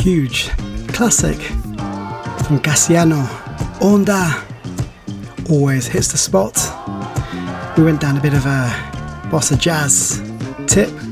huge classic from Gassiano, Onda, always hits the spot. We went down a bit of a bossa jazz tip